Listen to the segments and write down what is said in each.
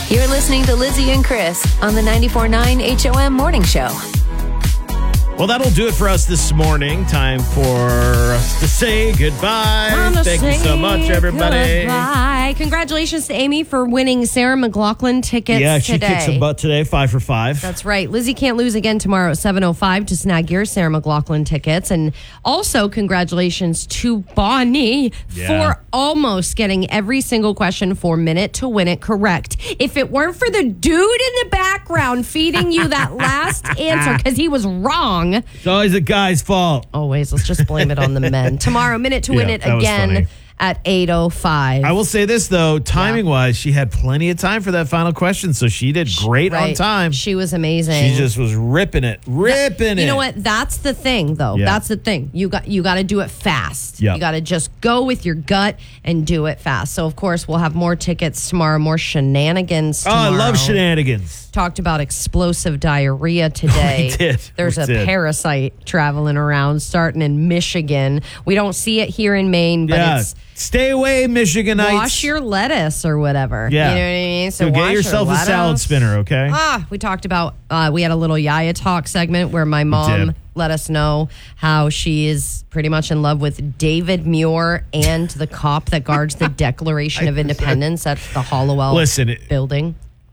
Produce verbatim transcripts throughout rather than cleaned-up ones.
You're listening to Lizzie and Chris on the ninety-four point nine H O M Morning Show. Well, that'll do it for us this morning. Time for us to say goodbye. Mama Thank you so much, everybody. Goodbye. Congratulations to Amy for winning Sarah McLachlan tickets Yeah, she today. kicked some butt today, five for five. That's right. Lizzie can't lose again tomorrow at seven oh five to snag your Sarah McLachlan tickets. And also, congratulations to Bonnie Yeah. for almost getting every single question for Minute to Win It correct. If it weren't for the dude in the background feeding you that last answer because he was wrong. It's always a guy's fault. Always. Let's just blame it on the men. Tomorrow, Minute to Win Yeah, It that was funny. again at eight oh five. I will say this, though, timing-wise, she had plenty of time for that final question, so she did great on Right. time. She was amazing. She just was ripping it, ripping it. You know what? That's the thing, though. Yeah. That's the thing. You got you got to do it fast. Yep. You got to just go with your gut and do it fast. So, of course, we'll have more tickets tomorrow, more shenanigans Oh, tomorrow. I love shenanigans. Talked about explosive diarrhea today. We did. There's We a did. parasite traveling around, starting in Michigan. We don't see it here in Maine, but Yeah. it's Stay away, Michigonites. wash your lettuce or whatever. Yeah. You know what I mean? So wash get your yourself a lettuce. salad spinner, okay? Ah, we talked about, uh, we had a little Yaya Talk segment where my mom did. let us know how she is pretty much in love with David Muir and the cop that guards the Declaration of Independence at the Hollowell Listen, it- building.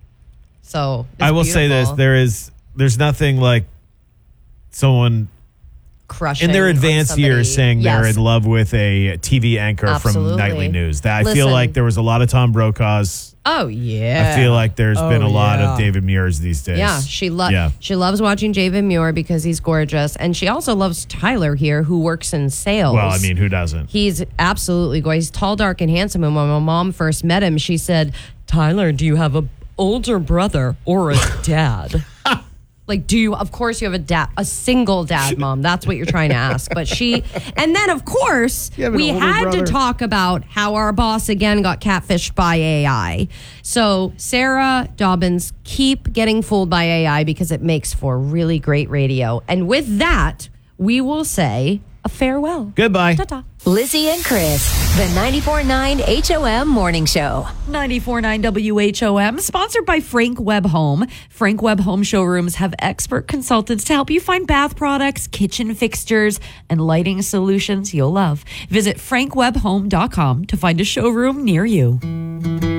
So it's I will say this: beautiful. there is, there's nothing like someone Crushing in their on advanced somebody. years saying they're Yes. in love with a T V anchor Absolutely. from nightly news. That I feel Listen. like there was a lot of Tom Brokaw's. Oh yeah. I feel like there's Oh, been a lot yeah. of David Muirs these days. Yeah, she loves Yeah. she loves watching David Muir because he's gorgeous, and she also loves Tyler here, who works in sales. Well, I mean, who doesn't? He's absolutely gorgeous. He's tall, dark, and handsome. And when my mom first met him, she said, "Tyler, do you have a older brother or a dad?" Like, do you, of course you have a dad, a single dad, Mom. That's what you're trying to ask. But she, and then of course, You have an we older had brother? to talk about how our boss again got catfished by A I. So Sarah Dobbins, keep getting fooled by A I because it makes for really great radio. And with that, we will say a farewell. Goodbye. Ta-ta. Lizzie and Chris, the ninety-four point nine H O M Morning Show. ninety-four point nine W H O M, sponsored by Frank Webb Home. Frank Webb Home showrooms have expert consultants to help you find bath products, kitchen fixtures, and lighting solutions you'll love. Visit frank webb home dot com to find a showroom near you.